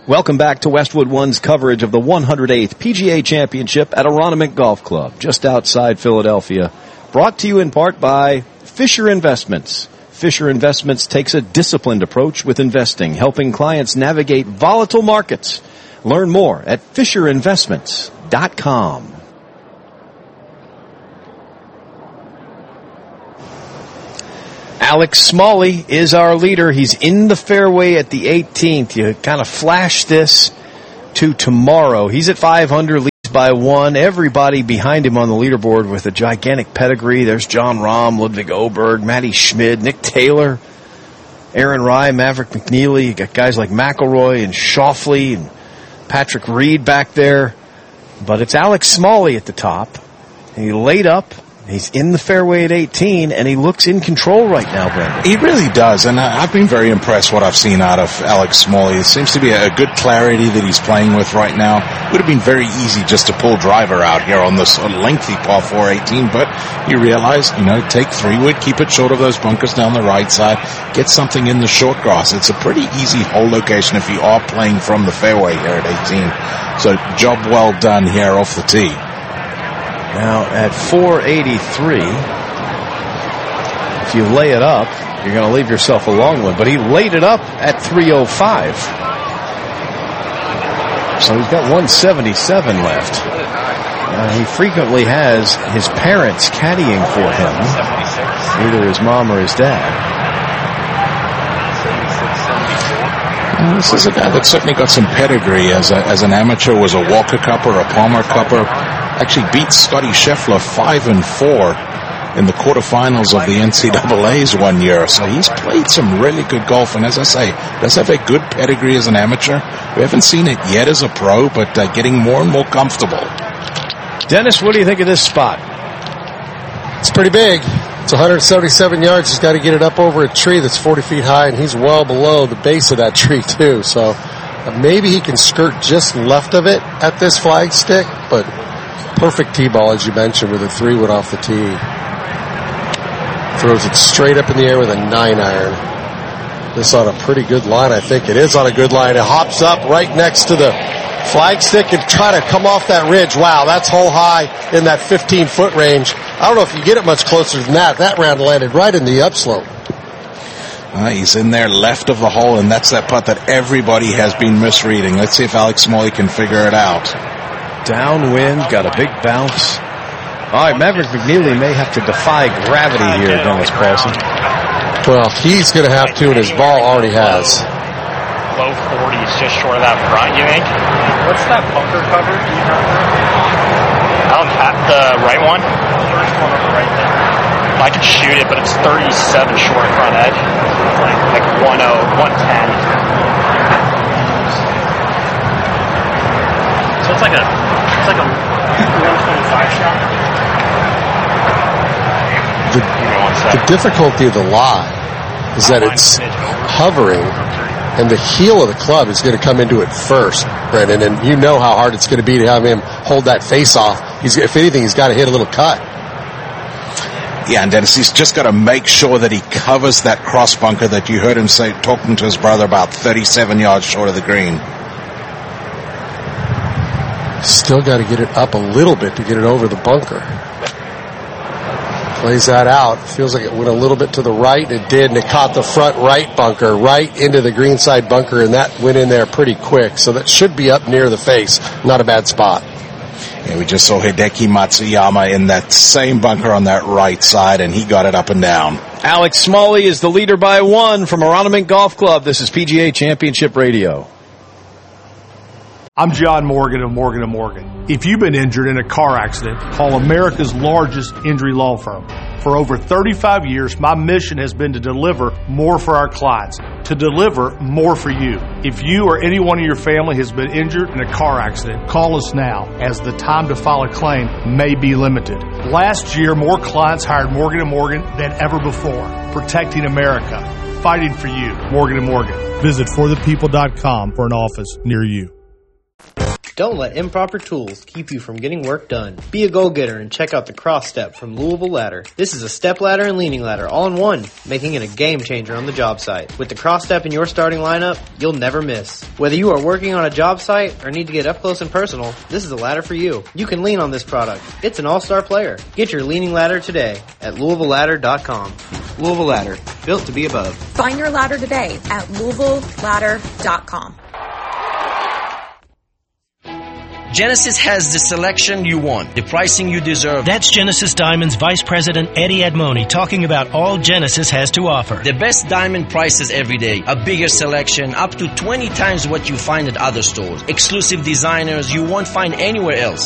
Welcome back to Westwood One's coverage of the 108th PGA Championship at Aronimink Golf Club, just outside Philadelphia. Brought to you in part by Fisher Investments. Fisher Investments takes a disciplined approach with investing, helping clients navigate volatile markets. Learn more at FisherInvestments.com. Alex Smalley is our leader. He's in the fairway at the 18th. You kind of flash this to tomorrow. He's at 500, leads by 1. Everybody behind him on the leaderboard with a gigantic pedigree. There's John Rahm, Ludwig Oberg, Matty Schmid, Nick Taylor, Aaron Rai, Maverick McNeely. You got guys like McIlroy and Schauffele and Patrick Reed back there. But it's Alex Smalley at the top. And he laid up. He's in the fairway at 18, and he looks in control right now, Brendan. He really does, and I've been very impressed what I've seen out of Alex Smalley. It seems to be a good clarity that he's playing with right now. It would have been very easy just to pull driver out here on this lengthy par 4 18, but you realize, take 3-wood, keep it short of those bunkers down the right side, get something in the short grass. It's a pretty easy hole location if you are playing from the fairway here at 18. So job well done here off the tee. Now at 483, if you lay it up, you're going to leave yourself a long one. But he laid it up at 305. So he's got 177 left. He frequently has his parents caddying for him, either his mom or his dad. This is a guy that certainly got some pedigree as an amateur, was a Walker Cupper, a Palmer Cupper. Actually beat Scotty Scheffler 5-4 in the quarterfinals of the NCAAs one year. So he's played some really good golf, and as I say, does have a good pedigree as an amateur. We haven't seen it yet as a pro, but getting more and more comfortable. Dennis, what do you think of this spot? It's pretty big. It's 177 yards. He's got to get it up over a tree that's 40 feet high, and he's well below the base of that tree, too. So maybe he can skirt just left of it at this flag stick, but perfect tee ball, as you mentioned, with a 3-wood off the tee. Throws it straight up in the air with a 9-iron. This on a pretty good line, I think. It is on a good line. It hops up right next to the flagstick and try to come off that ridge. Wow, that's hole high in that 15-foot range. I don't know if you get it much closer than that. That round landed right in the upslope. He's in there left of the hole, and that's that putt that everybody has been misreading. Let's see if Alex Smalley can figure it out. Downwind, got a big bounce. All right, Maverick McNeely may have to defy gravity here, Dennis Paulson. Well, he's going to have to, and his ball already has. Low 40s, just short of that front, you think? What's that bunker cover? I don't have the right one. First one on the right there. I could shoot it, but it's 37 short front edge. Like 110. So it's like a 125 shot. The difficulty of the lie is that it's hovering, and the heel of the club is going to come into it first, Brendan, and you know how hard it's going to be to have him hold that face off. If anything, he's got to hit a little cut. Yeah, and Dennis, he's just got to make sure that he covers that cross bunker that you heard him say, talking to his brother about 37 yards short of the green. Still got to get it up a little bit to get it over the bunker. Plays that out. Feels like it went a little bit to the right. It did, and it caught the front right bunker right into the green side bunker, and that went in there pretty quick. So that should be up near the face. Not a bad spot. Yeah, we just saw Hideki Matsuyama in that same bunker on that right side, and he got it up and down. Alex Smalley is the leader by 1 from Aronimink Golf Club. This is PGA Championship Radio. I'm John Morgan of Morgan & Morgan. If you've been injured in a car accident, call America's largest injury law firm. For over 35 years, my mission has been to deliver more for our clients, to deliver more for you. If you or anyone in your family has been injured in a car accident, call us now, as the time to file a claim may be limited. Last year, more clients hired Morgan & Morgan than ever before, protecting America, fighting for you. Morgan & Morgan. Visit forthepeople.com for an office near you. Don't let improper tools keep you from getting work done. Be a go-getter and check out the Cross Step from Louisville Ladder. This is a step ladder and leaning ladder all in one, making it a game changer on the job site. With the Cross Step in your starting lineup, you'll never miss. Whether you are working on a job site or need to get up close and personal, this is a ladder for you. You can lean on this product. It's an all-star player. Get your leaning ladder today at LouisvilleLadder.com. Louisville Ladder, built to be above. Find your ladder today at LouisvilleLadder.com. Genesis has the selection you want, the pricing you deserve. That's Genesis Diamond's Vice President Eddie Edmoni talking about all Genesis has to offer. The best diamond prices every day, a bigger selection, up to 20 times what you find at other stores. Exclusive designers you won't find anywhere else.